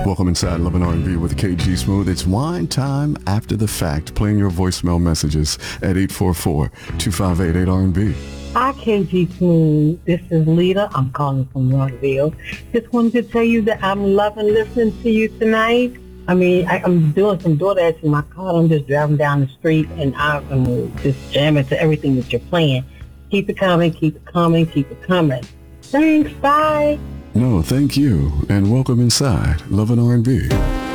Welcome inside Love and R&B with KG Smooth. It's wine time after the fact, playing your voicemail messages at 844-258-8R&B. Hi, KG Smooth. This is Lita. I'm calling from Rockville. Just wanted to tell you that I'm loving listening to you tonight. I'm doing some DoorDash in my car. I'm just driving down the street, and I'm just jamming to everything that you're playing. Keep it coming, keep it coming, keep it coming. Thanks, bye. No, thank you, and welcome inside Love and R&B.